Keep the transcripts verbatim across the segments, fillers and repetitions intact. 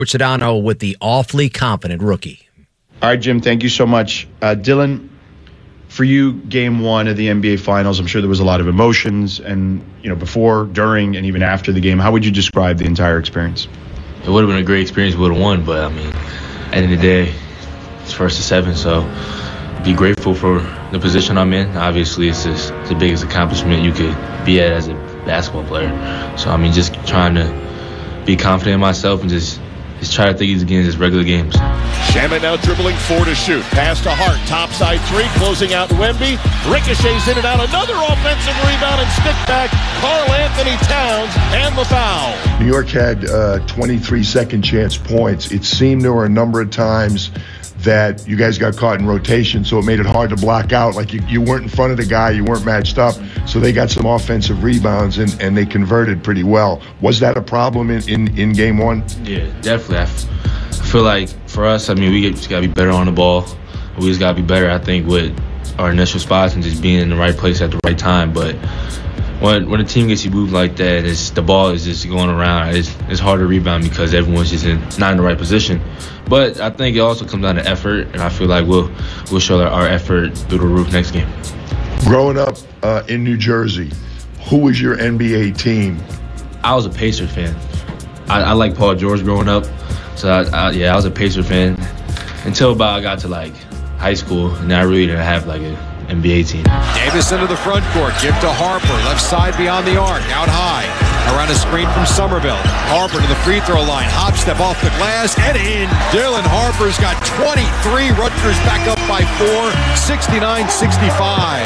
Sedano with the awfully confident rookie. All right, Jim, thank you so much. Uh, Dylan, for you, game one of the N B A Finals, I'm sure there was a lot of emotions, and you know, before, during, and even after the game. How would you describe the entire experience? It would have been a great experience. We would have won, but I mean, at the end of the day, it's first to seven, so be grateful for the position I'm in. Obviously, it's, just, it's the biggest accomplishment you could be at as a basketball player. So I mean, just trying to be confident in myself and just just try to think these games as regular games. Shamet now dribbling four to shoot. Pass to Hart. Topside three. Closing out Wemby. Ricochets in and out. Another offensive rebound and stick back. Karl Anthony Towns and the foul. New York had uh, twenty-three second chance points. It seemed there were a number of times that you guys got caught in rotation, so it made it hard to block out. Like you, you weren't in front of the guy, you weren't matched up, so they got some offensive rebounds and, and they converted pretty well. Was that a problem in, in, in game one? Yeah, definitely. I, f- I feel like for us, I mean, we just got to be better on the ball. We just got to be better, I think, with our initial spots and just being in the right place at the right time. But when when a team gets you moved like that, it's, the ball is just going around. It's, it's hard to rebound because everyone's just in, not in the right position. But I think it also comes down to effort, and I feel like we'll we'll show our effort through the roof next game. Growing up uh, in New Jersey, who was your N B A team? I was a Pacers fan. I, I like Paul George growing up, so I, I, yeah, I was a Pacers fan until about I got to like high school, and I really didn't have like an N B A team. Davis into the front court, give to Harper, left side beyond the arc, out high. Around a screen from Somerville. Harper to the free throw line. Hop step off the glass and in. Dylan Harper's got twenty-three. Rutgers back up by four, sixty-nine sixty-five.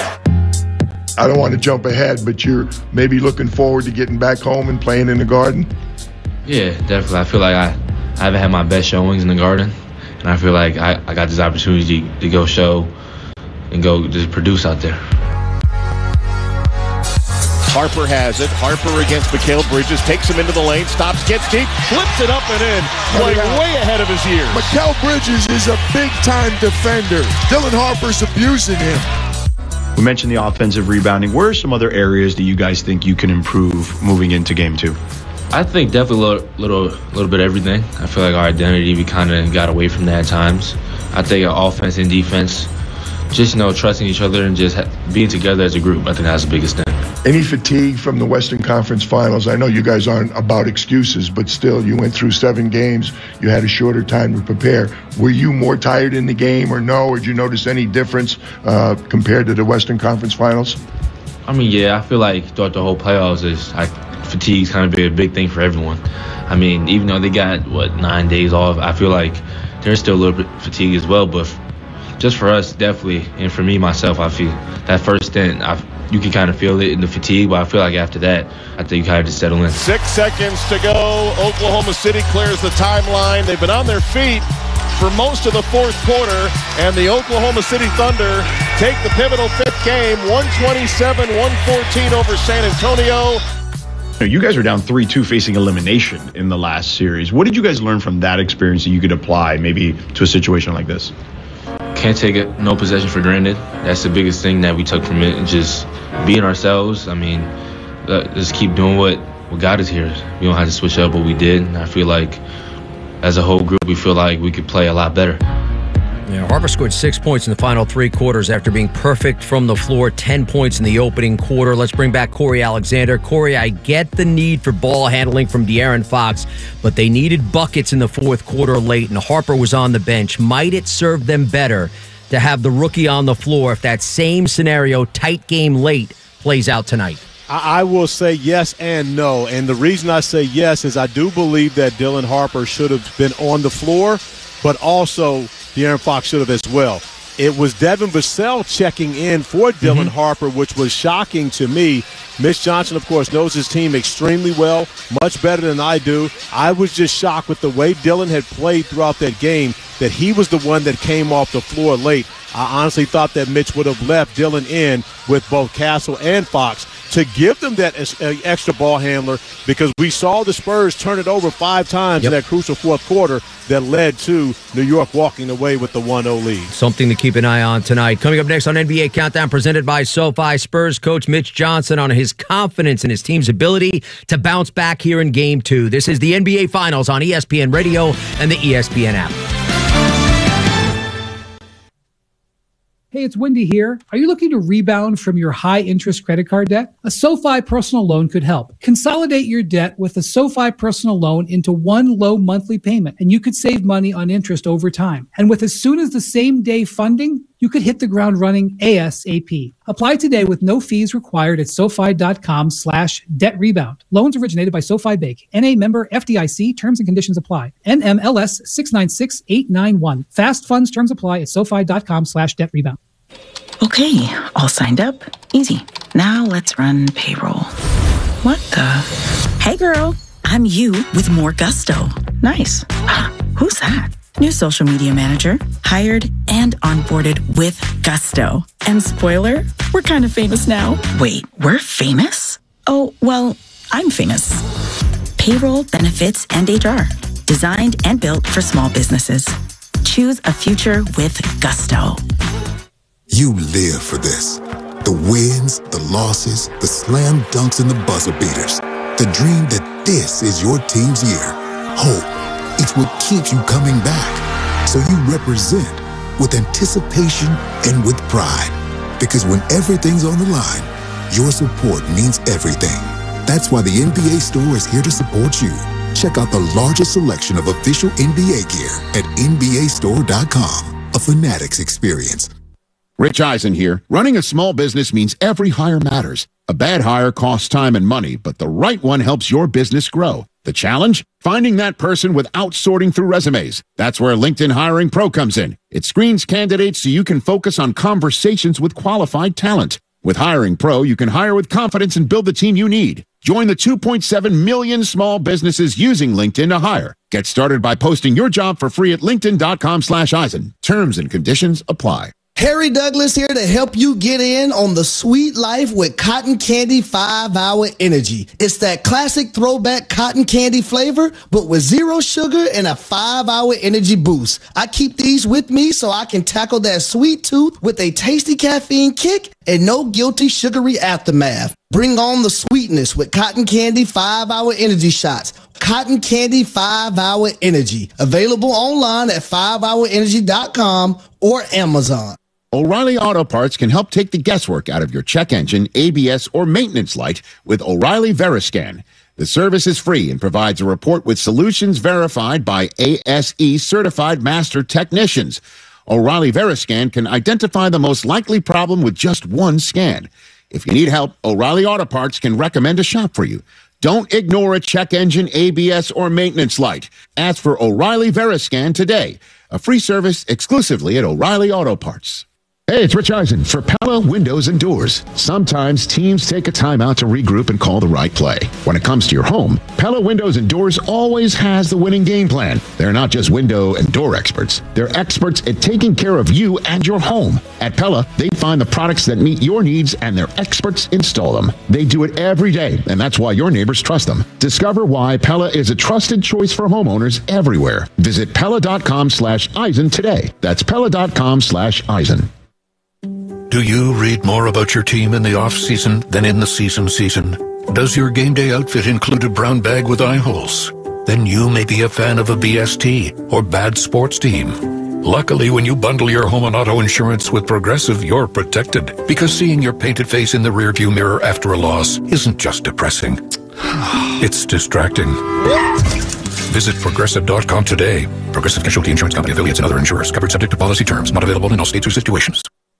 I don't want to jump ahead, but you're maybe looking forward to getting back home and playing in the Garden? Yeah, definitely. I feel like I, I haven't had my best showings in the Garden, and I feel like I, I got this opportunity to go show and go just produce out there. Harper has it. Harper against Mikal Bridges. Takes him into the lane. Stops, gets deep. Flips it up and in. Playing way ahead of his years. Mikal Bridges is a big-time defender. Dylan Harper's abusing him. We mentioned the offensive rebounding. Where are some other areas that you guys think you can improve moving into game two? I think definitely a little, little, little bit of everything. I feel like our identity, we kind of got away from that at times. I think our offense and defense, just, you know, trusting each other and just being together as a group, I think that's the biggest thing. Any fatigue from the Western Conference Finals? I know you guys aren't about excuses, but still, you went through seven games. You had a shorter time to prepare. Were you more tired in the game or no? Or did you notice any difference uh, compared to the Western Conference Finals? I mean, yeah, I feel like throughout the whole playoffs, is I, fatigue's kind of been a big thing for everyone. I mean, even though they got, what, nine days off, I feel like there's still a little bit fatigued as well. But just for us, definitely, and for me, myself, I feel that first stint, I've you can kind of feel it in the fatigue, but I feel like after that, I think you kind of just settle in. Six seconds to go. Oklahoma City clears the timeline. They've been on their feet for most of the fourth quarter, and the Oklahoma City Thunder take the pivotal fifth game, one twenty-seven one fourteen over San Antonio. You guys are down three two facing elimination in the last series. What did you guys learn from that experience that you could apply maybe to a situation like this? Can't take it, no possession for granted. That's the biggest thing that we took from it, and just being ourselves. I mean, just keep doing what, what got us here. We don't have to switch up what we did. And I feel like as a whole group, we feel like we could play a lot better. Yeah, Harper scored six points in the final three quarters after being perfect from the floor, ten points in the opening quarter. Let's bring back Corey Alexander. Corey, I get the need for ball handling from De'Aaron Fox, but they needed buckets in the fourth quarter late, and Harper was on the bench. Might it serve them better to have the rookie on the floor if that same scenario, tight game late, plays out tonight? I will say yes and no, and the reason I say yes is I do believe that Dylan Harper should have been on the floor, but also De'Aaron Fox should have as well. It was Devin Vassell checking in for Dylan mm-hmm. Harper, which was shocking to me. Mitch Johnson, of course, knows his team extremely well, much better than I do. I was just shocked with the way Dylan had played throughout that game, that he was the one that came off the floor late. I honestly thought that Mitch would have left Dylan in with both Castle and Fox to give them that extra ball handler, because we saw the Spurs turn it over five times yep. in that crucial fourth quarter that led to New York walking away with the one oh lead. Something to keep an eye on tonight. Coming up next on N B A Countdown, presented by SoFi, Spurs coach Mitch Johnson on his confidence in his team's ability to bounce back here in Game two. This is the N B A Finals on E S P N Radio and the E S P N app. Hey, it's Wendy here. Are you looking to rebound from your high-interest credit card debt? A SoFi personal loan could help. Consolidate your debt with a SoFi personal loan into one low monthly payment, and you could save money on interest over time. And with as soon as the same day funding, you could hit the ground running ASAP. Apply today with no fees required at SoFi.com slash debt rebound. Loans originated by SoFi Bank. N A member F D I C. Terms and conditions apply. N M L S six nine six eight nine one. Fast funds terms apply at SoFi.com slash debt rebound. Okay, all signed up. Easy. Now let's run payroll. What the? Hey girl, I'm you with more gusto. Nice. Who's that? New social media manager, hired and onboarded with gusto. And spoiler, we're kind of famous now. Wait, we're famous? Oh, well, I'm famous. Payroll, benefits, and H R. Designed and built for small businesses. Choose a future with gusto. You live for this. The wins, the losses, the slam dunks, and the buzzer beaters. The dream that this is your team's year. Hope. It's what keeps you coming back. So you represent with anticipation and with pride. Because when everything's on the line, your support means everything. That's why the N B A store is here to support you. Check out the largest selection of official N B A gear at N B A store dot com. A Fanatics experience. Rich Eisen here. Running a small business means every hire matters. A bad hire costs time and money, but the right one helps your business grow. The challenge? Finding that person without sorting through resumes. That's where LinkedIn Hiring Pro comes in. It screens candidates so you can focus on conversations with qualified talent. With Hiring Pro, you can hire with confidence and build the team you need. Join the two point seven million small businesses using LinkedIn to hire. Get started by posting your job for free at linkedin.com slash Eisen. Terms and conditions apply. Harry Douglas here to help you get in on the sweet life with Cotton Candy five hour Energy. It's that classic throwback cotton candy flavor, but with zero sugar and a five hour energy boost. I keep these with me so I can tackle that sweet tooth with a tasty caffeine kick and no guilty sugary aftermath. Bring on the sweetness with Cotton Candy five hour Energy shots. Cotton Candy five hour Energy. Available online at five hour energy dot com or Amazon. O'Reilly Auto Parts can help take the guesswork out of your check engine, A B S, or maintenance light with O'Reilly Veriscan. The service is free and provides a report with solutions verified by A S E certified master technicians. O'Reilly Veriscan can identify the most likely problem with just one scan. If you need help, O'Reilly Auto Parts can recommend a shop for you. Don't ignore a check engine, A B S, or maintenance light. Ask for O'Reilly Veriscan today. A free service exclusively at O'Reilly Auto Parts. Hey, it's Rich Eisen for Pella Windows and Doors. Sometimes teams take a timeout to regroup and call the right play. When it comes to your home, Pella Windows and Doors always has the winning game plan. They're not just window and door experts. They're experts at taking care of you and your home. At Pella, they find the products that meet your needs and their experts install them. They do it every day, and that's why your neighbors trust them. Discover why Pella is a trusted choice for homeowners everywhere. Visit Pella.com slash Eisen today. That's Pella.com slash Eisen. Do you read more about your team in the off-season than in the season season? Does your game day outfit include a brown bag with eye holes? Then you may be a fan of a B S T or bad sports team. Luckily, when you bundle your home and auto insurance with Progressive, you're protected. Because seeing your painted face in the rearview mirror after a loss isn't just depressing. It's distracting. Visit Progressive dot com today. Progressive Casualty Insurance Company, affiliates, and other insurers. Covered subject to policy terms. Not available in all states or situations.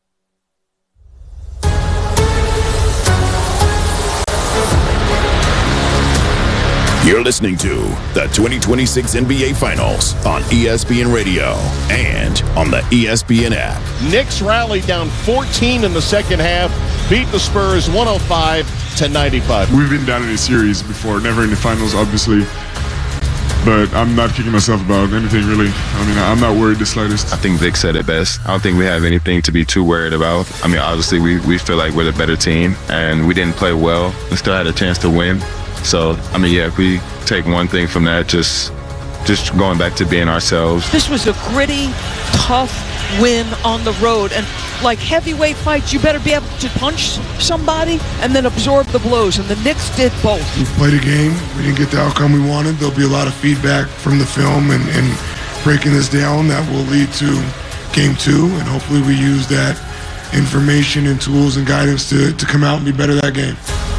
You're listening to the twenty twenty-six N B A Finals on E S P N Radio and on the E S P N app. Knicks rallied down fourteen in the second half, beat the Spurs one oh five to ninety-five. We've been down in a series before, never in the finals, obviously. but I'm not kicking myself about anything, really. I mean, I'm not worried the slightest. I think Vic said it best. I don't think we have anything to be too worried about. I mean, obviously, we, we feel like we're the better team, and we didn't play well. We still had a chance to win. So, I mean, yeah, if we take one thing from that, just just going back to being ourselves. This was a gritty, tough win on the road. And like heavyweight fights, you better be able to punch somebody and then absorb the blows. And the Knicks did both. We've played a game. We didn't get the outcome we wanted. There'll be a lot of feedback from the film and, and breaking this down that will lead to game two. And hopefully we use that information and tools and guidance to, to come out and be better that game.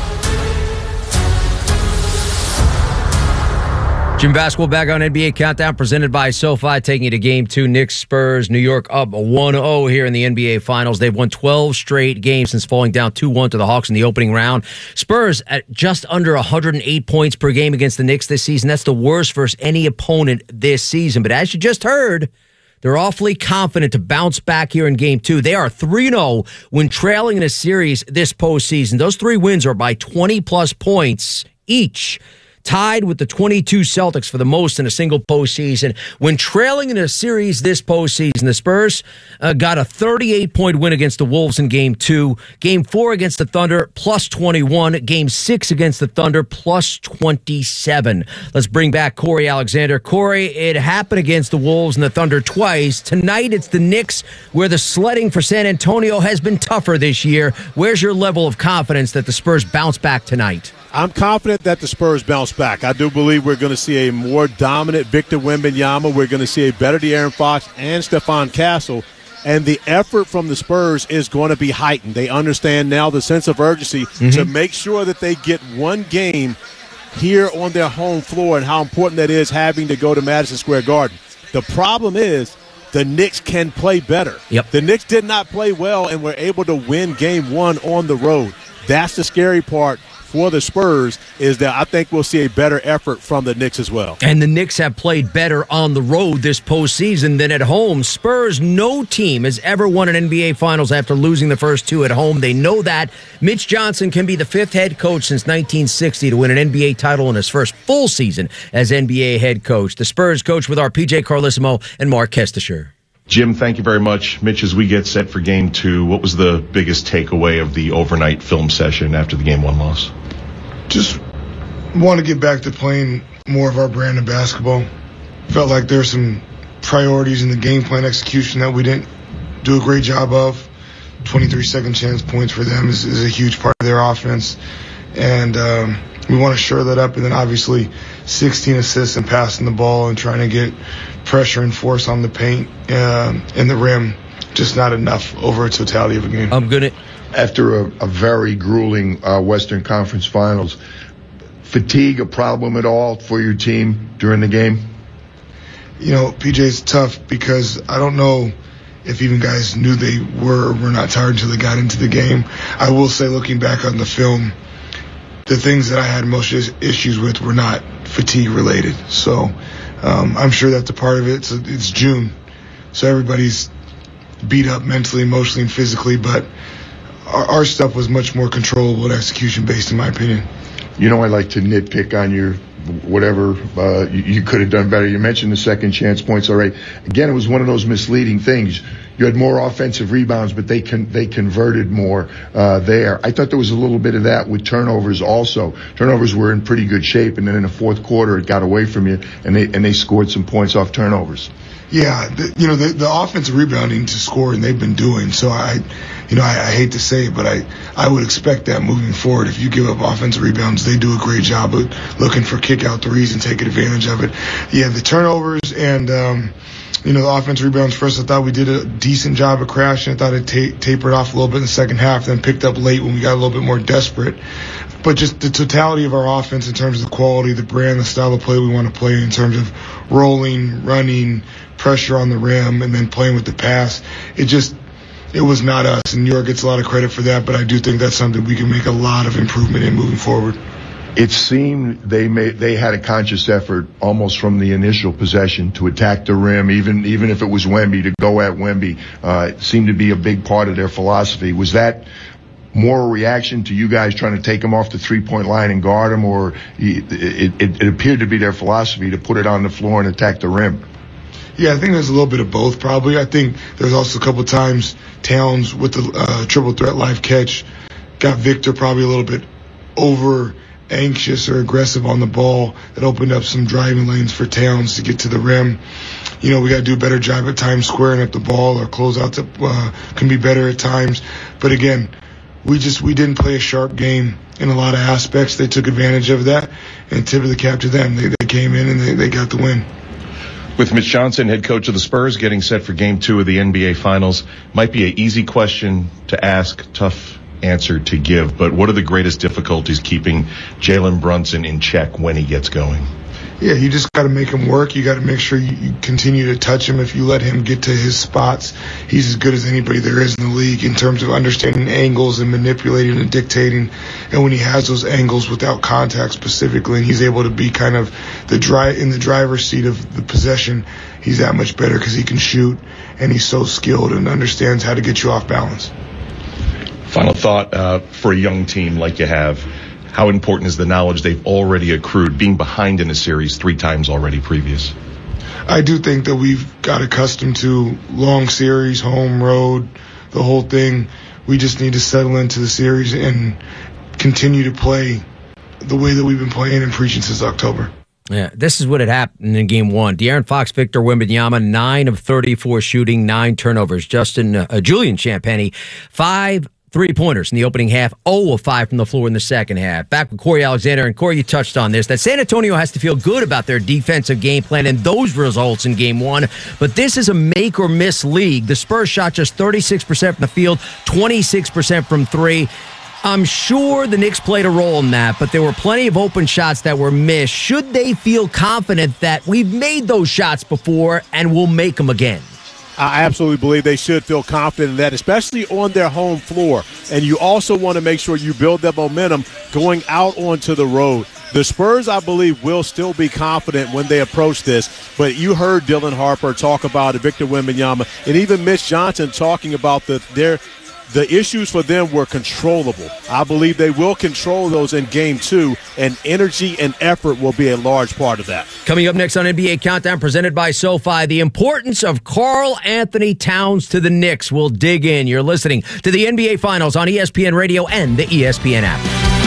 Jim Basketball back on N B A Countdown presented by SoFi, taking you to game two. Knicks Spurs, New York up one oh here in the N B A Finals. They've won twelve straight games since falling down two one to the Hawks in the opening round. Spurs at just under one hundred eight points per game against the Knicks this season. That's the worst versus any opponent this season. But as you just heard, they're awfully confident to bounce back here in game two. They are three and oh when trailing in a series this postseason. Those three wins are by twenty plus points each, tied with the twenty-two Celtics for the most in a single postseason. When trailing in a series this postseason, the Spurs uh, got a thirty-eight point win against the Wolves in Game two. Game four against the Thunder, plus twenty-one. Game six against the Thunder, plus twenty-seven. Let's bring back Corey Alexander. Corey, it happened against the Wolves and the Thunder twice. Tonight, it's the Knicks, where the sledding for San Antonio has been tougher this year. Where's your level of confidence that the Spurs bounce back tonight? I'm confident that the Spurs bounce back. I do believe we're going to see a more dominant Victor Wembanyama. We're going to see a better De'Aaron Fox and Stephon Castle. And the effort from the Spurs is going to be heightened. They understand now the sense of urgency mm-hmm. to make sure that they get one game here on their home floor and how important that is having to go to Madison Square Garden. The problem is the Knicks can play better. Yep. The Knicks did not play well and were able to win game one on the road. That's the scary part for the Spurs, is that I think we'll see a better effort from the Knicks as well. And the Knicks have played better on the road this postseason than at home. Spurs, no team has ever won an N B A Finals after losing the first two at home. They know that. Mitch Johnson can be the fifth head coach since nineteen sixty to win an N B A title in his first full season as N B A head coach. The Spurs coach with our P J Carlissimo and Mark Kestisher. Jim, thank you very much. Mitch, as we get set for game two, what was the biggest takeaway of the overnight film session after the game one loss? Just want to get back to playing more of our brand of basketball. Felt like there's some priorities in the game plan execution that we didn't do a great job of. twenty-three second chance points for them is, is a huge part of their offense. And um, we want to shore that up. And then obviously sixteen assists and passing the ball and trying to get pressure and force on the paint uh, and the rim. Just not enough over a totality of a game. I'm going to... After a, a very grueling uh, Western Conference Finals, fatigue a problem at all for your team during the game? You know, P J, it's tough because I don't know if even guys knew they were or were not tired until they got into the game. I will say, looking back on the film, the things that I had most issues with were not fatigue related. So um, I'm sure that's a part of it. It's, it's June, so everybody's beat up mentally, emotionally, and physically, but our, our stuff was much more controllable and execution based, in my opinion. You know, I like to nitpick on your whatever uh, you, you could have done better. You mentioned the second chance points already. Again, it was one of those misleading things. You had more offensive rebounds, but they con- they converted more uh, there. I thought there was a little bit of that with turnovers also. Turnovers were in pretty good shape, and then in the fourth quarter it got away from you, and they and they scored some points off turnovers. Yeah, the, you know, the, the offensive rebounding to score, and they've been doing. So I, you know, I, I hate to say it, but I, I would expect that moving forward. If you give up offensive rebounds, they do a great job of looking for kick out threes and taking advantage of it. Yeah, the turnovers and, um, you know, the offensive rebounds first, I thought we did a decent job of crashing. I thought it ta- tapered off a little bit in the second half, then picked up late when we got a little bit more desperate. But just the totality of our offense in terms of the quality, the brand, the style of play we want to play in terms of rolling, running, pressure on the rim, and then playing with the pass. It just, it was not us. And New York gets a lot of credit for that, but I do think that's something we can make a lot of improvement in moving forward. It seemed they made they had a conscious effort almost from the initial possession to attack the rim, even even if it was Wemby, to go at Wemby. Uh, it seemed to be a big part of their philosophy. Was that more a reaction to you guys trying to take him off the three-point line and guard him, or it, it, it appeared to be their philosophy to put it on the floor and attack the rim? Yeah, I think there's a little bit of both probably. I think there's also a couple times Towns with the uh, triple threat live catch got Victor probably a little bit over anxious or aggressive on the ball. That opened up some driving lanes for Towns to get to the rim. You know, we got to do a better job at times squaring up the ball. Our closeouts uh, can be better at times. But again, we just we didn't play a sharp game in a lot of aspects. They took advantage of that, and tip of the cap to them. They, they came in and they, they got the win. With Mitch Johnson, head coach of the Spurs, getting set for game two of the N B A Finals, might be an easy question to ask, tough answer to give, but what are the greatest difficulties keeping Jalen Brunson in check when he gets going? Yeah, you just got to make him work. You got to make sure you, you continue to touch him. If you let him get to his spots, he's as good as anybody there is in the league in terms of understanding angles and manipulating and dictating. And when he has those angles without contact specifically, and he's able to be kind of the dri- in the driver's seat of the possession, he's that much better because he can shoot, and he's so skilled and understands how to get you off balance. Final thought uh, for a young team like you have. How important is the knowledge they've already accrued, being behind in a series three times already previous? I do think that we've got accustomed to long series, home, road, the whole thing. We just need to settle into the series and continue to play the way that we've been playing and preaching since October. Yeah, this is what had happened in game one. De'Aaron Fox, Victor Wembanyama, nine of thirty-four shooting, nine turnovers. Justin uh, Julian Champagnie, five three-pointers in the opening half, zero of five from the floor in the second half. Back with Corey Alexander, and Corey, you touched on this, that San Antonio has to feel good about their defensive game plan and those results in game one, but this is a make-or-miss league. The Spurs shot just thirty-six percent from the field, twenty-six percent from three. I'm sure the Knicks played a role in that, but there were plenty of open shots that were missed. Should they feel confident that we've made those shots before and we'll make them again? I absolutely believe they should feel confident in that, especially on their home floor. And you also want to make sure you build that momentum going out onto the road. The Spurs, I believe, will still be confident when they approach this. But you heard Dylan Harper talk about it, Victor Wembanyama, and even Mitch Johnson talking about the their the issues for them were controllable. I believe they will control those in game two, and energy and effort will be a large part of that. Coming up next on N B A Countdown, presented by SoFi, the importance of Karl Anthony Towns to the Knicks. We'll dig in. You're listening to the N B A Finals on E S P N Radio and the E S P N app.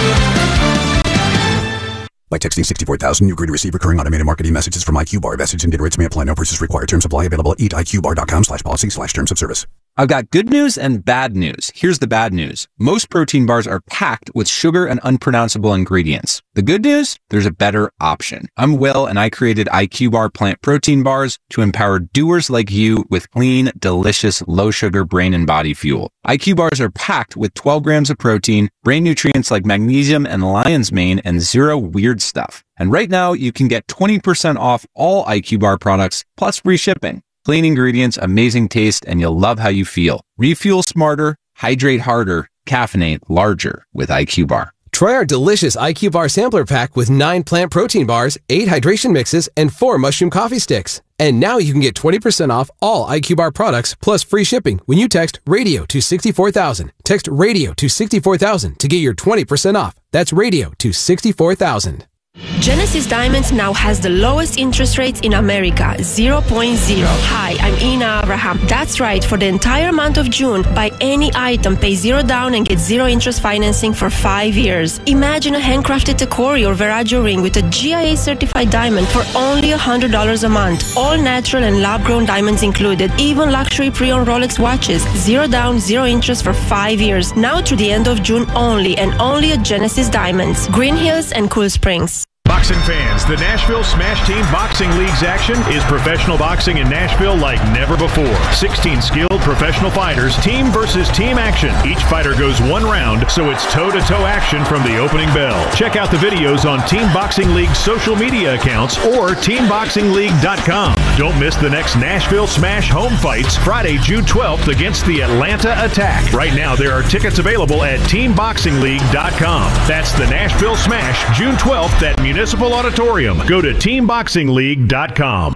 By texting sixty-four thousand, you agree to receive recurring automated marketing messages from IQBar. Message and data rates may apply. No purchase required. Terms apply. Available at eat I Q bar dot com slash policy slash terms of service. I've got good news and bad news. Here's the bad news. Most protein bars are packed with sugar and unpronounceable ingredients. The good news? There's a better option. I'm Will, and I created IQBar plant protein bars to empower doers like you with clean, delicious, low-sugar brain and body fuel. I Q bars are packed with twelve grams of protein, brain nutrients like magnesium and lion's mane, and zero weird stuff. And right now, you can get twenty percent off all I Q bar products, plus free shipping. Clean ingredients, amazing taste, and you'll love how you feel. Refuel smarter, hydrate harder, caffeinate larger with I Q bar. Try our delicious I Q Bar sampler pack with nine plant protein bars, eight hydration mixes, and four mushroom coffee sticks. And now you can get twenty percent off all I Q Bar products plus free shipping when you text radio to sixty-four thousand. Text radio to sixty-four thousand to get your twenty percent off. That's radio to sixty-four thousand. Genesis Diamonds now has the lowest interest rates in America, zero point zero. Hi, I'm Ina Abraham. That's right, for the entire month of June, buy any item, pay zero down and get zero interest financing for five years. Imagine a handcrafted Tacori or Veragio ring with a G I A certified diamond for only one hundred dollars a month. All natural and lab-grown diamonds included, even luxury pre-owned Rolex watches. Zero down, zero interest for five years. Now through the end of June only, and only at Genesis Diamonds, Green Hills and Cool Springs. Boxing fans, the Nashville Smash Team Boxing League's action is professional boxing in Nashville like never before. sixteen skilled professional fighters, team versus team action. Each fighter goes one round, so it's toe-to-toe action from the opening bell. Check out the videos on Team Boxing League's social media accounts or team boxing league dot com. Don't miss the next Nashville Smash home fights Friday, June twelfth against the Atlanta Attack. Right now, there are tickets available at team boxing league dot com. That's the Nashville Smash, June twelfth at Municipal Auditorium. Go to team boxing league dot com.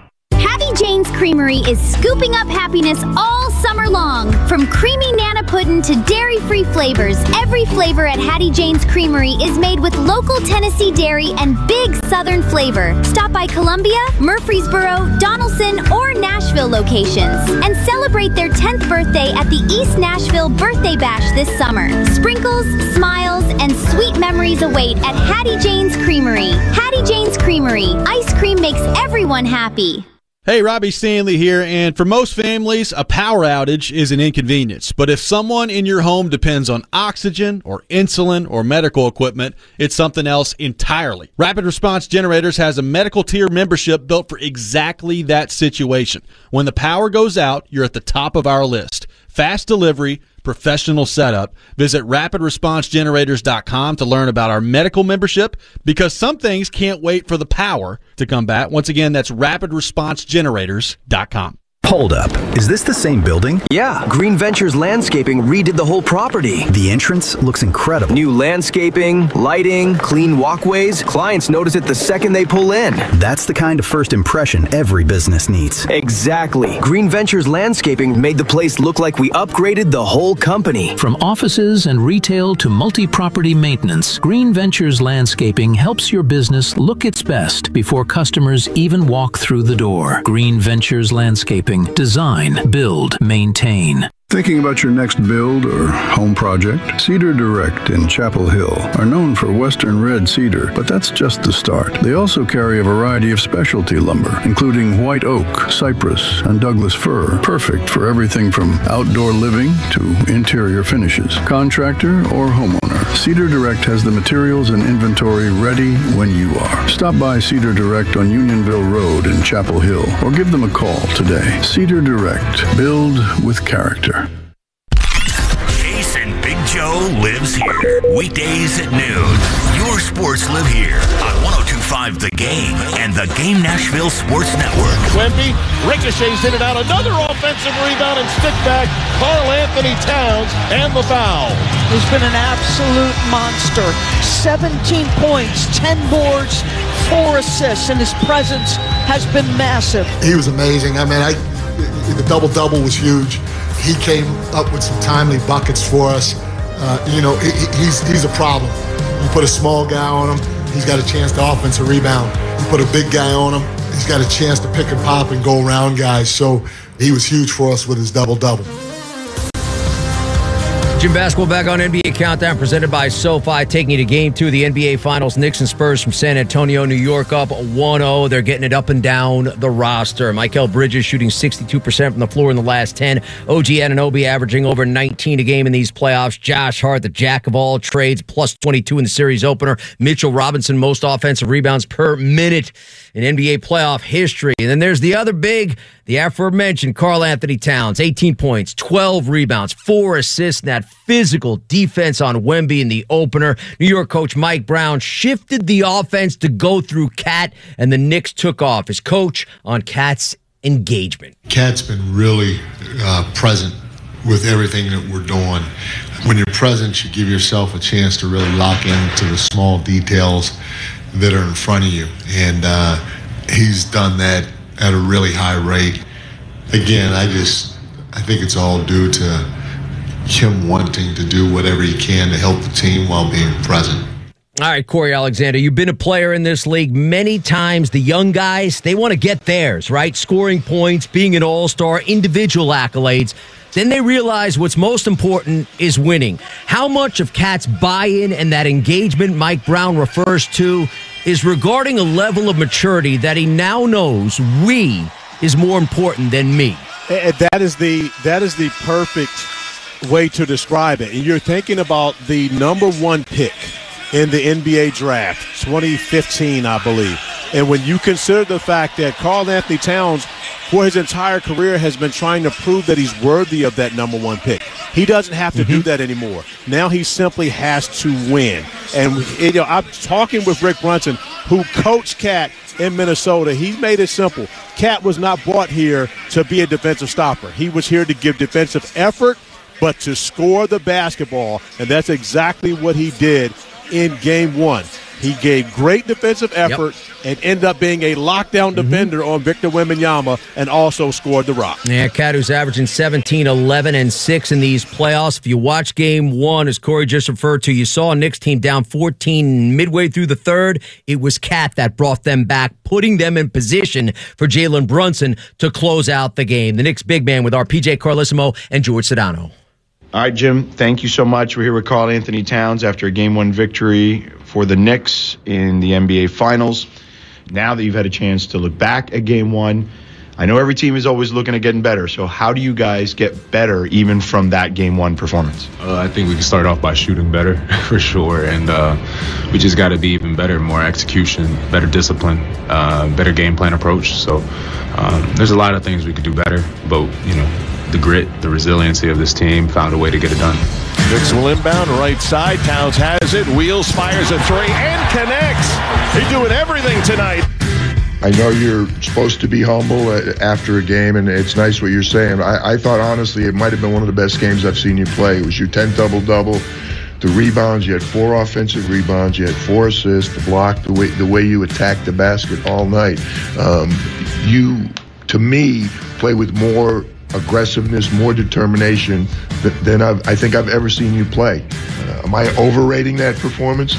Hattie Jane's Creamery is scooping up happiness all summer long. From creamy Nana Pudding to dairy-free flavors, every flavor at Hattie Jane's Creamery is made with local Tennessee dairy and big Southern flavor. Stop by Columbia, Murfreesboro, Donaldson, or Nashville locations and celebrate their tenth birthday at the East Nashville Birthday Bash this summer. Sprinkles, smiles, and sweet memories await at Hattie Jane's Creamery. Hattie Jane's Creamery. Ice cream makes everyone happy. Hey, Robbie Stanley here, and for most families, a power outage is an inconvenience. But if someone in your home depends on oxygen or insulin or medical equipment, it's something else entirely. Rapid Response Generators has a medical tier membership built for exactly that situation. When the power goes out, you're at the top of our list. Fast delivery, professional setup. Visit rapid response generators dot com to learn about our medical membership, because some things can't wait for the power to come back. Once again, that's rapid response generators dot com. Hold up. Is this the same building? Yeah. Green Ventures Landscaping redid the whole property. The entrance looks incredible. New landscaping, lighting, clean walkways. Clients notice it the second they pull in. That's the kind of first impression every business needs. Exactly. Green Ventures Landscaping made the place look like we upgraded the whole company. From offices and retail to multi-property maintenance, Green Ventures Landscaping helps your business look its best before customers even walk through the door. Green Ventures Landscaping. Design, build, maintain. Thinking about your next build or home project? Cedar Direct in Chapel Hill are known for Western red cedar, but that's just the start. They also carry a variety of specialty lumber, including white oak, cypress, and Douglas fir, perfect for everything from outdoor living to interior finishes. Contractor or homeowner, Cedar Direct has the materials and inventory ready when you are. Stop by Cedar Direct on Unionville Road in Chapel Hill or give them a call today. Cedar Direct. Build with character. Jason Big Joe lives here. Weekdays at noon. Your sports live here on one oh two point five The Game and the Game Nashville Sports Network. Wemby ricochets in and out. Another offensive rebound and stick back. Karl Anthony Towns and the foul. He's been an absolute monster. seventeen points, ten boards, four assists, and his presence has been massive. He was amazing. I mean, I the double-double was huge. He came up with some timely buckets for us. Uh, you know, he, he's he's a problem. You put a small guy on him, he's got a chance to offensive rebound. You put a big guy on him, he's got a chance to pick and pop and go around guys. So he was huge for us with his double-double. Jim Basketball back on N B A Countdown, presented by SoFi, taking you to Game two of the N B A Finals. Knicks and Spurs from San Antonio, New York, up one oh. They're getting it up and down the roster. Mikal Bridges shooting sixty-two percent from the floor in the last ten. O G Anunoby averaging over nineteen a game in these playoffs. Josh Hart, the jack of all trades, plus twenty-two in the series opener. Mitchell Robinson, most offensive rebounds per minute in N B A playoff history. And then there's the other big, the aforementioned Karl Anthony Towns, eighteen points, twelve rebounds, four assists, and that physical defense on Wemby in the opener. New York coach Mike Brown shifted the offense to go through Cat, and the Knicks took off. His coach on Cat's engagement. Cat's been really uh, present with everything that we're doing. When you're present, you give yourself a chance to really lock into the small details that are in front of you. And uh, he's done that at a really high rate. Again, I just, I think it's all due to him wanting to do whatever he can to help the team while being present. All right, Corey Alexander, you've been a player in this league many times. The young guys, they want to get theirs, right? Scoring points, being an all-star, individual accolades. Then they realize what's most important is winning. How much of Cat's buy-in and that engagement Mike Brown refers to is regarding a level of maturity that he now knows we is more important than me? And that is the that is the perfect way to describe it. And you're thinking about the number one pick in the N B A draft, twenty fifteen, I believe. And when you consider the fact that Karl Anthony Towns, for his entire career, has been trying to prove that he's worthy of that number one pick. He doesn't have to mm-hmm. do that anymore. Now he simply has to win. And you know, I'm talking with Rick Brunson, who coached Cat in Minnesota. He made it simple. Cat was not brought here to be a defensive stopper. He was here to give defensive effort, but to score the basketball, and that's exactly what he did in game one. He gave great defensive effort yep. and ended up being a lockdown defender mm-hmm. on Victor Wembanyama and also scored the rock. Yeah, Cat, who's averaging seventeen, eleven, and six in these playoffs. If you watch game one, as Corey just referred to, you saw Knicks team down fourteen midway through the third. It was Cat that brought them back, putting them in position for Jalen Brunson to close out the game. The Knicks big man with our P J Carlissimo and George Sedano. All right, Jim, thank you so much. We're here with Karl Anthony Towns after a game one victory for the Knicks in the N B A Finals. Now that you've had a chance to look back at game one, I know every team is always looking at getting better. So how do you guys get better even from that game one performance? Uh, I think we can start off by shooting better for sure. And uh, we just got to be even better, more execution, better discipline, uh, better game plan approach. So um, there's a lot of things we could do better, but, you know, the grit, the resiliency of this team found a way to get it done. Knicks will inbound right side. Towns has it. Wheels, fires a three, and connects. He's doing everything tonight. I know you're supposed to be humble after a game, and it's nice what you're saying. I, I thought, honestly, it might have been one of the best games I've seen you play. It was your tenth double-double. The rebounds, you had four offensive rebounds, you had four assists, the block, the way, the way you attacked the basket all night. Um, you, to me, play with more aggressiveness, more determination than I've, I think I've ever seen you play. Uh, am I overrating that performance?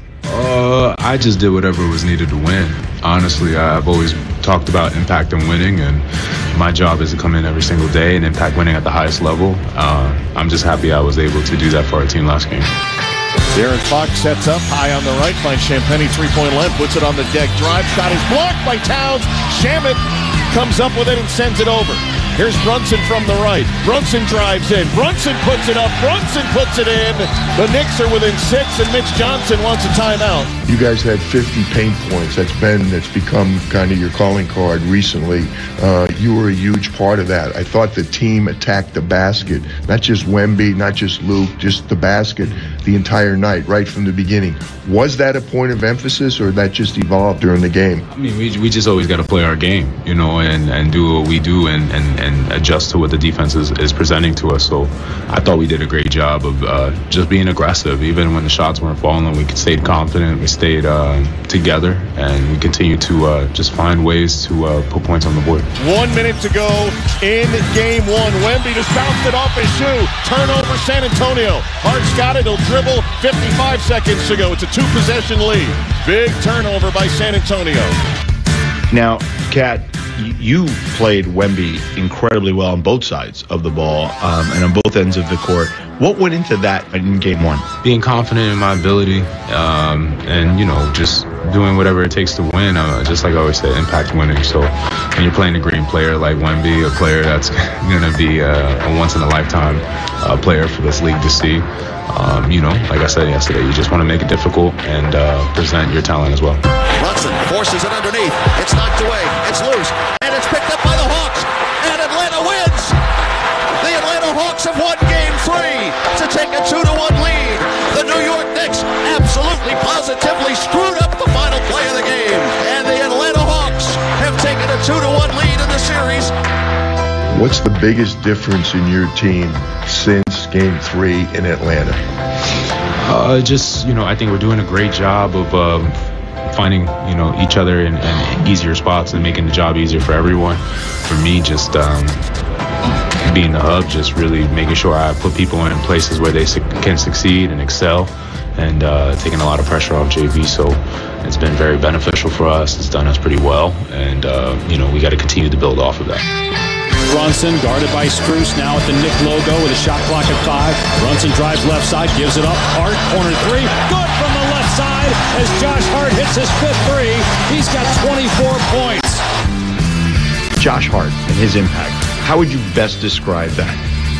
Uh, I just did whatever was needed to win. Honestly, I've always talked about impact and winning, and my job is to come in every single day and impact winning at the highest level. Uh, I'm just happy I was able to do that for our team last game. De'Aaron Fox sets up high on the right, finds Champagnie three-point line, puts it on the deck. Drive shot is blocked by Towns. Shamet comes up with it and sends it over. Here's Brunson from the right. Brunson drives in. Brunson puts it up. Brunson puts it in. The Knicks are within six, and Mitch Johnson wants a timeout. You guys had fifty paint points. That's been, that's become kind of your calling card recently. Uh, you were a huge part of that. I thought the team attacked the basket, not just Wemby, not just Luke, just the basket the entire night, right from the beginning. Was that a point of emphasis, or that just evolved during the game? I mean, we we just always got to play our game, you know, and, and do what we do and, and, and adjust to what the defense is, is presenting to us. So I thought we did a great job of uh, just being aggressive. Even when the shots weren't falling, we stayed confident, we stayed uh, together, and we continued to uh, just find ways to uh, put points on the board. One minute to go in game one. Wemby just bounced it off his shoe. Turnover, San Antonio. Hart's got it. He'll dribble. fifty-five seconds to go. It's a two-possession lead. Big turnover by San Antonio. Now, Kat, you played Wemby incredibly well on both sides of the ball um, and on both ends of the court. What went into that in game one? Being confident in my ability um, and, you know, just doing whatever it takes to win. Uh, just like I always say, impact winning. So when you're playing a green player like Wemby, a player that's going to be uh, a once-in-a-lifetime uh, player for this league to see, um, you know, like I said yesterday, you just want to make it difficult and uh, present your talent as well. Brunson forces it underneath. It's knocked away. It's loose. And it's picked up by the Hawks. And Atlanta wins. The Atlanta Hawks have won game three to take a two to one lead. The New York Knicks absolutely positively screwed up the final play of the game. And the Atlanta Hawks have taken a two to one lead in the series. What's the biggest difference in your team since game three in Atlanta? Uh, just, you know, I think we're doing a great job of um, finding, you know, each other in, in easier spots and making the job easier for everyone. For me, just um, being the hub, just really making sure I put people in places where they su- can succeed and excel, and uh, taking a lot of pressure off J V. So it's been very beneficial for us. It's done us pretty well, and, uh, you know, we got to continue to build off of that. Brunson guarded by Strus now at the Knick logo with a shot clock at five. Brunson drives left side, gives it up. Hart, corner three. Good from the left side as Josh Hart hits his fifth three. He's got twenty-four points. Josh Hart and his impact. How would you best describe that?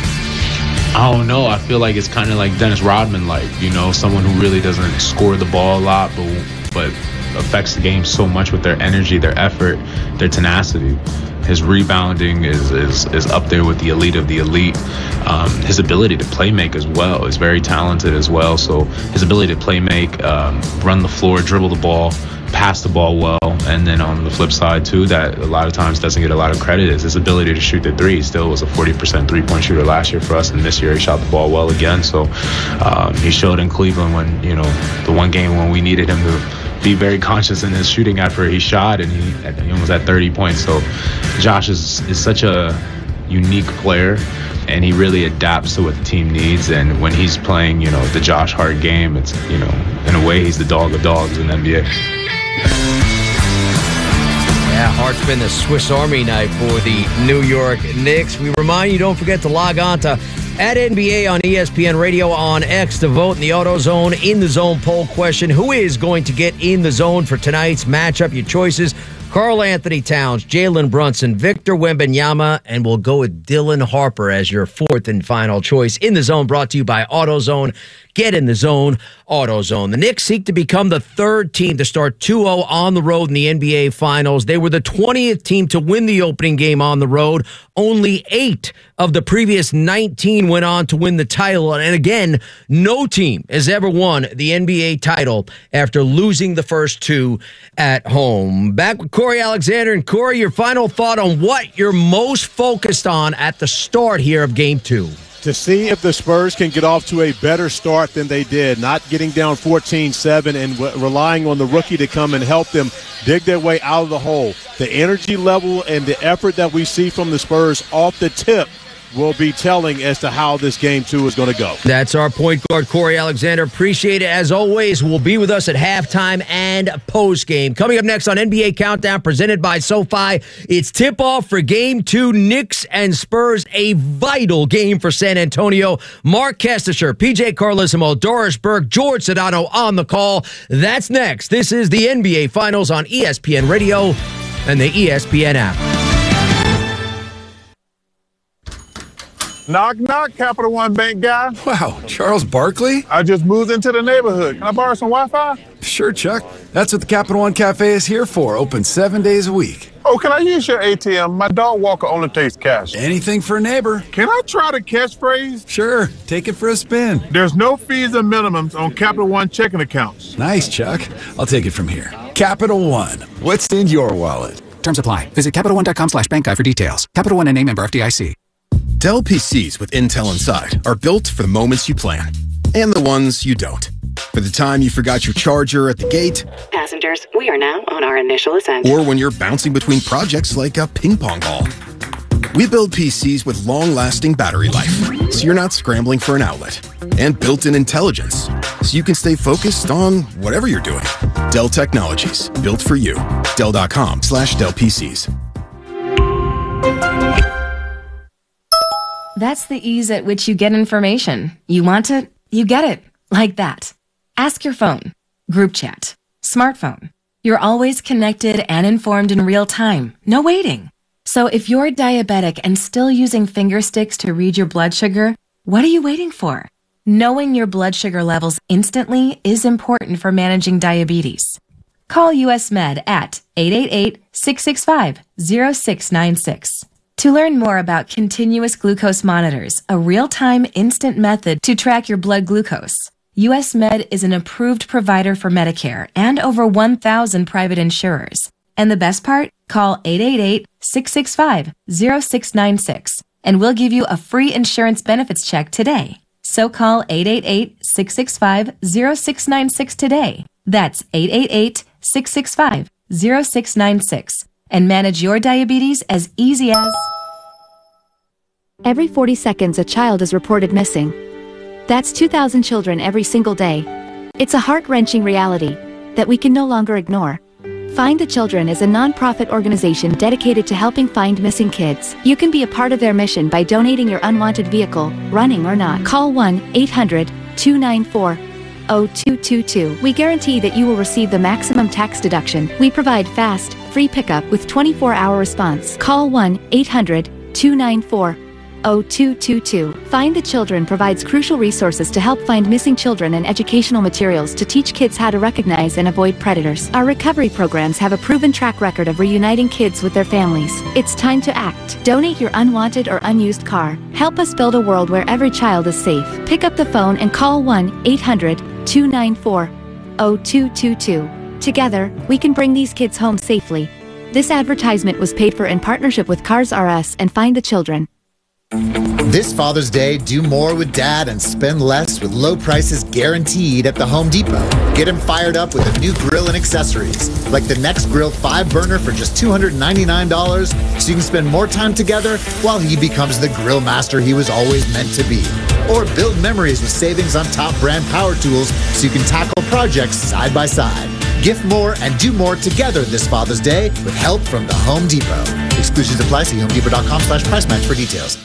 I don't know. I feel like it's kind of like Dennis Rodman-like, you know, someone who really doesn't score the ball a lot, but but affects the game so much with their energy, their effort, their tenacity. His rebounding is, is, is up there with the elite of the elite. Um, his ability to play make as well is very talented as well. So his ability to play make, um, run the floor, dribble the ball, pass the ball well. And then on the flip side too, that a lot of times doesn't get a lot of credit, is his ability to shoot the three. He still was a forty percent three-point shooter last year for us, and this year he shot the ball well again. So um, he showed in Cleveland when, you know, the one game when we needed him to be very conscious in his shooting effort, he shot, and he, he almost had thirty points. So Josh is, is such a unique player, and he really adapts to what the team needs. And when he's playing, you know, the Josh Hart game, it's, you know, in a way he's the dog of dogs in the N B A. Yeah, Hart's been the Swiss Army knife for the New York Knicks. We remind you, don't forget to log on to at N B A on E S P N Radio on X to vote in the AutoZone In the Zone poll question. Who is going to get in the zone for tonight's matchup? Your choices: Karl-Anthony Towns, Jalen Brunson, Victor Wembanyama, and we'll go with Dylan Harper as your fourth and final choice. In the Zone, brought to you by AutoZone. Get in the zone, AutoZone. The Knicks seek to become the third team to start two oh on the road in the N B A Finals. They were the twentieth team to win the opening game on the road. Only eight of the previous nineteen went on to win the title. And again, no team has ever won the N B A title after losing the first two at home. Back with Corey Alexander. And Corey, your final thought on what you're most focused on at the start here of game two. To see if the Spurs can get off to a better start than they did, not getting down fourteen seven and w- relying on the rookie to come and help them dig their way out of the hole. The energy level and the effort that we see from the Spurs off the tip will be telling as to how this game two is going to go. That's our point guard, Corey Alexander. Appreciate it. As always, will be with us at halftime and postgame. Coming up next on N B A Countdown, presented by SoFi, it's tip-off for game two, Knicks and Spurs, a vital game for San Antonio. Mark Kestisher, P J Carlesimo, Doris Burke, George Sedano on the call. That's next. This is the N B A Finals on E S P N Radio and the E S P N app. Knock, knock, Capital One Bank guy. Wow, Charles Barkley? I just moved into the neighborhood. Can I borrow some Wi-Fi? Sure, Chuck. That's what the Capital One Cafe is here for, open seven days a week. Oh, can I use your A T M? My dog walker only takes cash. Anything for a neighbor. Can I try the catchphrase? Sure, take it for a spin. There's no fees or minimums on Capital One checking accounts. Nice, Chuck. I'll take it from here. Capital One, what's in your wallet? Terms apply. Visit Capital One dot com slash bank guide for details. Capital One N A member F D I C. Dell P Cs with Intel inside are built for the moments you plan and the ones you don't. For the time you forgot your charger at the gate. Passengers, we are now on our initial ascent. Or when you're bouncing between projects like a ping pong ball. We build P Cs with long-lasting battery life, so you're not scrambling for an outlet. And built-in intelligence, so you can stay focused on whatever you're doing. Dell Technologies, built for you. Dell.com slash Dell PCs. That's the ease at which you get information. You want it, you get it. Like that. Ask your phone. Group chat. Smartphone. You're always connected and informed in real time. No waiting. So if you're diabetic and still using finger sticks to read your blood sugar, what are you waiting for? Knowing your blood sugar levels instantly is important for managing diabetes. Call U S Med at eight eight eight, six six five, zero six nine six. To learn more about continuous glucose monitors, a real-time instant method to track your blood glucose, U S Med is an approved provider for Medicare and over one thousand private insurers. And the best part? Call eight eight eight, six six five, zero six nine six and we'll give you a free insurance benefits check today. So call eight eight eight, six six five, zero six nine six today. That's eight eight eight, six six five, zero six nine six. And manage your diabetes as easy as... Every forty seconds a child is reported missing. That's two thousand children every single day. It's a heart-wrenching reality that we can no longer ignore. Find the Children is a non-profit organization dedicated to helping find missing kids. You can be a part of their mission by donating your unwanted vehicle, running or not. Call one eight hundred, two nine four, zero two two two. We guarantee that you will receive the maximum tax deduction. We provide fast, free pickup with twenty-four hour response. Call one eight hundred, two nine four, zero two two two. Find the Children provides crucial resources to help find missing children and educational materials to teach kids how to recognize and avoid predators. Our recovery programs have a proven track record of reuniting kids with their families. It's time to act. Donate your unwanted or unused car. Help us build a world where every child is safe. Pick up the phone and call one eight hundred, two nine four, zero two two two. Together, we can bring these kids home safely. This advertisement was paid for in partnership with Cars R Us and Find the Children. This Father's Day, do more with Dad and spend less with low prices guaranteed at the Home Depot. Get him fired up with a new grill and accessories, like the Next Grill five burner for just two hundred ninety-nine dollars, so you can spend more time together while he becomes the grill master he was always meant to be. Or build memories with savings on top brand power tools so you can tackle projects side by side. Gift more and do more together this Father's Day with help from the Home Depot. Exclusions apply. See homedepot.com slash price match for details.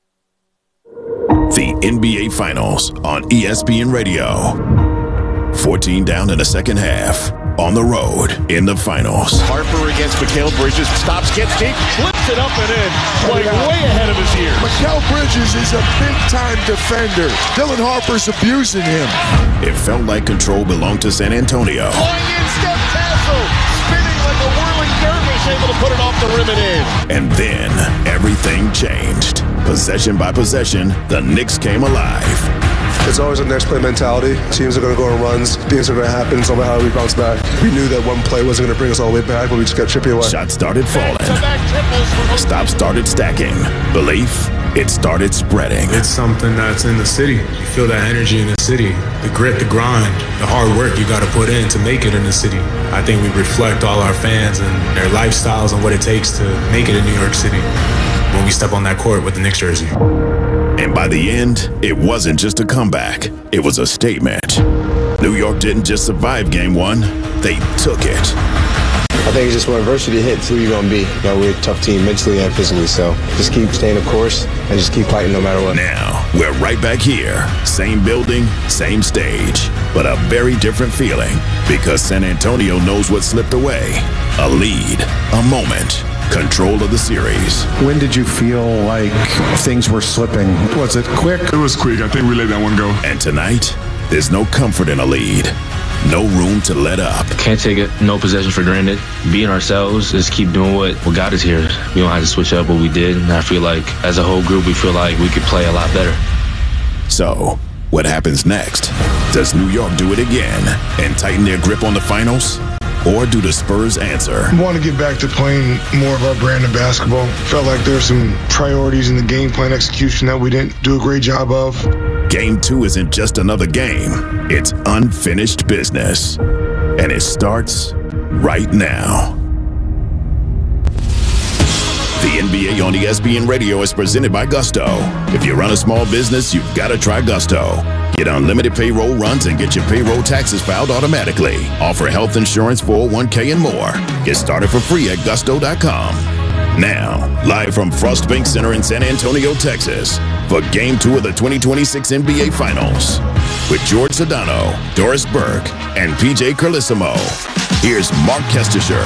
The N B A Finals on E S P N Radio. fourteen down in the second half. On the road in the finals. Harper against Mikal Bridges. Stops, gets deep, flips it up and in. Playing way ahead of his years. Mikal Bridges is a big-time defender. Dylan Harper's abusing him. It felt like control belonged to San Antonio. Flying in, Steph Tassel. Spinning like a whirling dervish, able to put it off the rim and in. And then everything changed. Possession by possession, the Knicks came alive. It's always a next play mentality. Teams are going to go on runs. Things are going to happen. It's all about how we bounce back. We knew that one play wasn't going to bring us all the way back, but we just got chippy away. Shots started falling. Stops started stacking. Belief, it started spreading. It's something that's in the city. You feel that energy in the city. The grit, the grind, the hard work you got to put in to make it in the city. I think we reflect all our fans and their lifestyles and what it takes to make it in New York City when we step on that court with the Knicks jersey. And by the end, it wasn't just a comeback. It was a statement. New York didn't just survive game one, they took it. I think it's just when adversity hits, who you're going to be. You know, we're a tough team mentally and physically, so just keep staying the course and just keep fighting no matter what. Now, we're right back here. Same building, same stage, but a very different feeling because San Antonio knows what slipped away. A lead, a moment. Control of the series. When did you feel like things were slipping? Was it quick? It was quick. I think we let that one go. And tonight, there's no comfort in a lead. No room to let up. Can't take it, no possession for granted. Being ourselves, just keep doing what, what got us here. We don't have to switch up what we did. And I feel like, as a whole group, we feel like we could play a lot better. So, what happens next? Does New York do it again and tighten their grip on the finals? Or do the Spurs answer? We want to get back to playing more of our brand of basketball. Felt like there's some priorities in the game plan execution that we didn't do a great job of. Game two isn't just another game. It's unfinished business. And it starts right now. The N B A on E S P N Radio is presented by Gusto. If you run a small business, you've got to try Gusto. Get unlimited payroll runs and get your payroll taxes filed automatically. Offer health insurance, four oh one k, and more. Get started for free at gusto dot com. Now, live from Frost Bank Center in San Antonio, Texas, for Game two of the twenty twenty-six N B A Finals. With George Sedano, Doris Burke, and P J Carlissimo. Here's Mark Kestisher.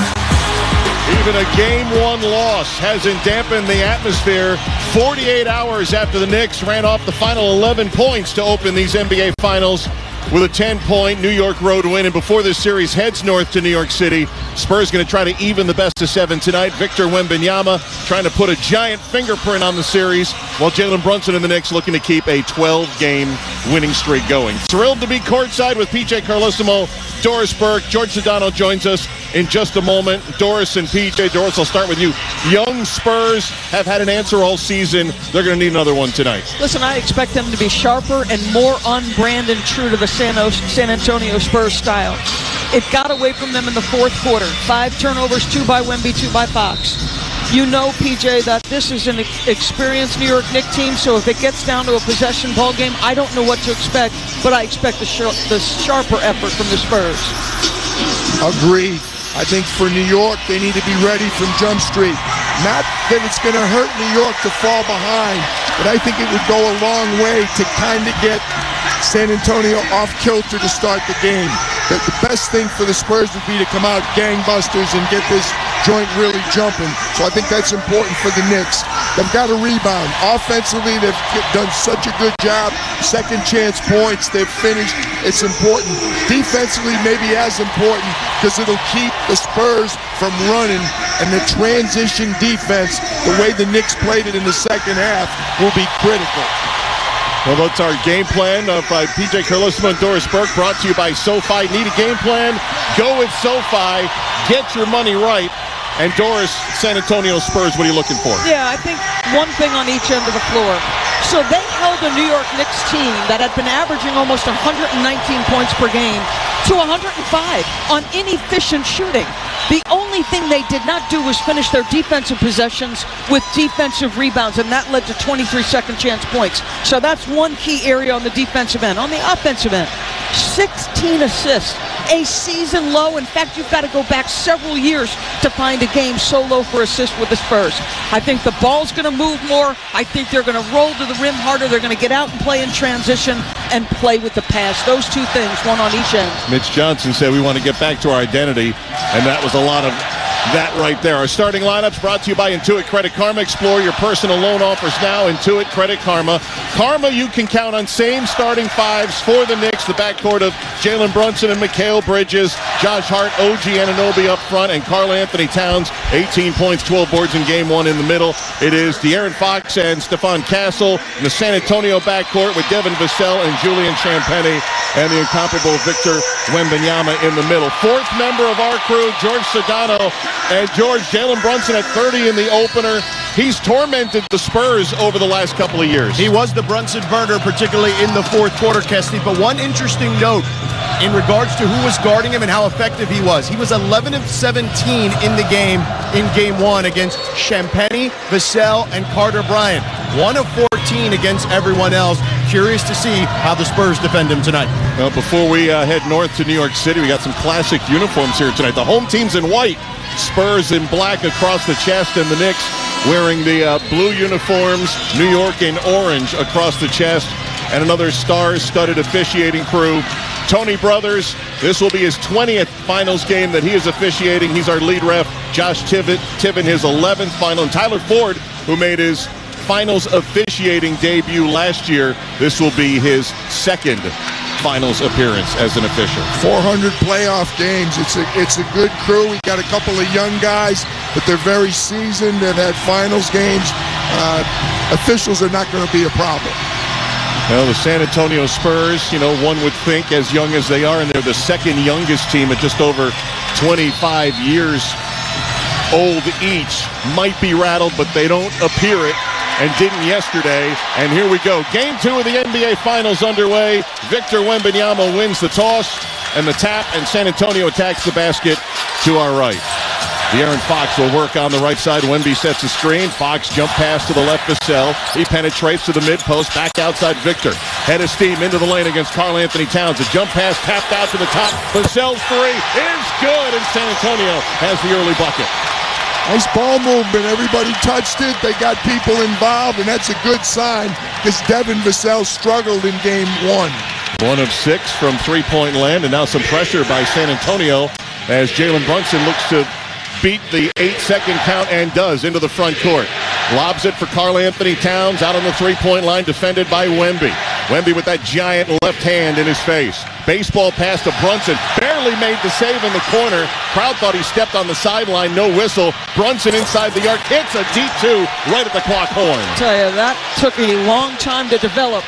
Even a game one loss hasn't dampened the atmosphere. forty-eight hours after the Knicks ran off the final eleven points to open these N B A Finals with a ten-point New York road win. And before this series heads north to New York City, Spurs going to try to even the best of seven tonight. Victor Wembanyama trying to put a giant fingerprint on the series, while Jalen Brunson and the Knicks looking to keep a twelve-game winning streak going. Thrilled to be courtside with P J Carlissimo, Doris Burke. George Sedano joins us in just a moment. Doris and P J. Doris, I'll start with you. Young Spurs have had an answer all season. They're going to need another one tonight. Listen, I expect them to be sharper and more on brand and true to the San, o- San Antonio Spurs style. It got away from them in the fourth quarter. Five turnovers, two by Wemby, two by Fox. You know, P J, that this is an experienced New York Knicks team, so if it gets down to a possession ball game, I don't know what to expect, but I expect the, sh- the sharper effort from the Spurs. Agreed. I think for New York, they need to be ready from Jump Street. Not that it's going to hurt New York to fall behind, but I think it would go a long way to kind of get San Antonio off kilter to start the game. That the best thing for the Spurs would be to come out gangbusters and get this joint really jumping. So I think that's important for the Knicks. They've got to rebound. Offensively, they've done such a good job. Second chance points, they've finished. It's important. Defensively, maybe as important, because it'll keep the Spurs from running, and the transition defense, the way the Knicks played it in the second half, will be critical. Well, that's our game plan uh, by P J Carlosimo and Doris Burke, brought to you by SoFi. Need a game plan? Go with SoFi. Get your money right. And Doris, San Antonio Spurs, what are you looking for? Yeah, I think one thing on each end of the floor. So they held a New York Knicks team that had been averaging almost one hundred nineteen points per game to one hundred five on inefficient shooting. The only thing they did not do was finish their defensive possessions with defensive rebounds, and that led to twenty-three second chance points. So that's one key area on the defensive end. On the offensive end, sixteen assists, a season low. In fact, you've got to go back several years to find a game so low for assists with the Spurs. I think the ball's going to move more. I think they're going to roll to the rim harder. They're going to get out and play in transition and play with the pass. Those two things, one on each end. Mitch Johnson said we want to get back to our identity, and that was a lot of that right there. Our starting lineups brought to you by Intuit Credit Karma. Explore your personal loan offers now. Intuit Credit Karma. Karma, you can count on same starting fives for the Knicks. The backcourt of Jalen Brunson and Mikal Bridges, Josh Hart, O G Anunoby up front, and Karl Anthony Towns. eighteen points, twelve boards in game one. In the middle, it is De'Aaron Fox and Stephon Castle in the San Antonio backcourt with Devin Vassell and Julian Champagnie, and the incomparable Victor Wembanyama in the middle. Fourth member of our crew, George Sedano. And George, Jalen Brunson at thirty in the opener. He's tormented the Spurs over the last couple of years. He was the Brunson burner, particularly in the fourth quarter, Kesty. But one interesting note in regards to who was guarding him and how effective he was. He was eleven of seventeen in the game in game one against Champagnie, Vassell, and Carter Bryant. one of fourteen against everyone else. Curious to see how the Spurs defend him tonight. Well, before we uh, head north to New York City, we got some classic uniforms here tonight. The home team's in white, Spurs in black across the chest, and the Knicks wearing the uh, blue uniforms, New York in orange across the chest, and another star-studded officiating crew. Tony Brothers, this will be his twentieth finals game that he is officiating. He's our lead ref. Josh Tibbett, Tibbin his eleventh final. And Tyler Ford, who made his finals officiating debut last year, this will be his second finals appearance as an official. four hundred playoff games. It's a it's a good crew. We got a couple of young guys, but they're very seasoned. They've had finals games. Uh, officials are not going to be a problem. Well, the San Antonio Spurs, you know, one would think, as young as they are, and they're the second youngest team at just over twenty-five years old each, might be rattled, but they don't appear it, and didn't yesterday. And here we go. Game two of the N B A Finals underway. Victor Wembanyama wins the toss and the tap, and San Antonio attacks the basket to our right. De'Aaron Fox will work on the right side. Wemby sets a screen. Fox jump pass to the left Vassell. He penetrates to the mid-post. Back outside Victor. Head of steam into the lane against Karl Anthony Towns. A jump pass tapped out to the top. Vassell's three is good, and San Antonio has the early bucket. Nice ball movement. Everybody touched it. They got people involved, and that's a good sign because Devin Vassell struggled in game one. One of six from three-point land, and now some pressure by San Antonio as Jalen Brunson looks to beat the eight-second count, and does, into the front court. Lobs it for Karl Anthony Towns out on the three-point line, defended by Wemby. Wemby with that giant left hand in his face. Baseball pass to Brunson. Barely made the save in the corner. Crowd thought he stepped on the sideline. No whistle. Brunson inside the arc. Hits a deep two right at the clock horn. I tell you, that took a long time to develop.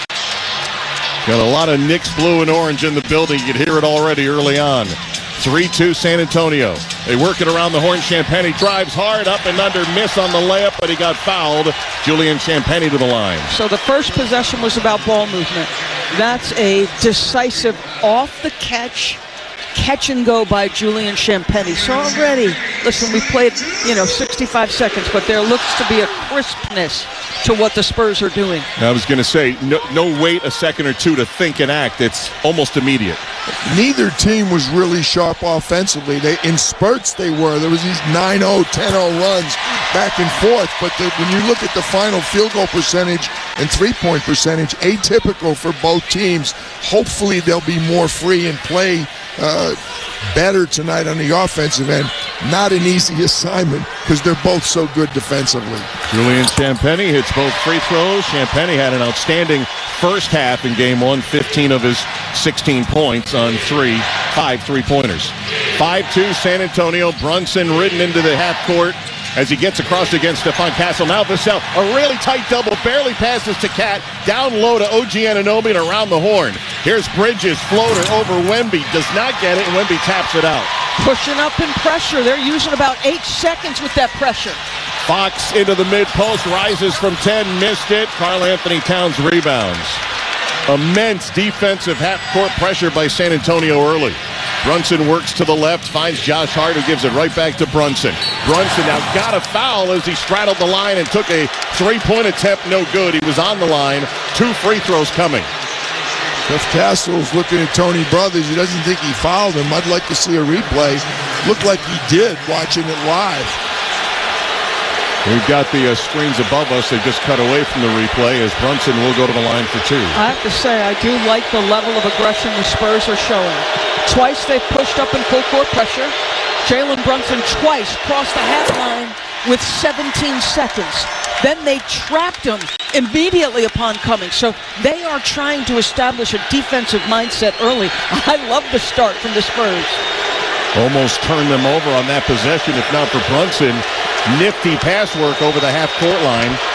Got a lot of Knicks blue and orange in the building. You could hear it already early on. three two San Antonio. They work it around the horn. Champagnie drives hard up and under. Miss on the layup, but he got fouled. Julian Champagnie to the line. So the first possession was about ball movement. That's a decisive off-the-catch, catch-and-go by Julian Champagnie. So already, listen, we played, you know, sixty-five seconds, but there looks to be a crispness to what the Spurs are doing. I was going to say, no, no wait a second or two to think and act. It's almost immediate. Neither team was really sharp offensively. They in spurts they were. There was these nine oh, ten oh runs back and forth. But the, when you look at the final field goal percentage and three-point percentage, atypical for both teams. Hopefully they'll be more free and play uh, better tonight on the offensive end. Not an easy assignment because they're both so good defensively. Julian Champagnie hits both free throws. Champagnie had an outstanding first half in game one, fifteen of his sixteen points on three, five three-pointers. five two San Antonio. Brunson ridden into the half court as he gets across against Stephon Castle. Now Vassell, a really tight double, barely passes to Cat, down low to O G Anunoby and around the horn. Here's Bridges, floater over Wemby, does not get it, and Wemby taps it out. Pushing up in pressure. They're using about eight seconds with that pressure. Fox into the mid-post, rises from ten, missed it. Karl Anthony Towns rebounds. Immense defensive half-court pressure by San Antonio early. Brunson works to the left, finds Josh Hart, who gives it right back to Brunson. Brunson now got a foul as he straddled the line and took a three-point attempt, no good. He was on the line. Two free throws coming. Jeff Castle's looking at Tony Brothers. He doesn't think he fouled him. I'd like to see a replay. Looked like he did watching it live. We've got the uh, screens above us. They just cut away from the replay as Brunson will go to the line for two. I have to say, I do like the level of aggression the Spurs are showing. Twice they've pushed up in full court pressure. Jalen Brunson twice crossed the half line with seventeen seconds. Then they trapped him immediately upon coming. So they are trying to establish a defensive mindset early. I love the start from the Spurs. Almost turned them over on that possession, if not for Brunson. Nifty pass work over the half-court line.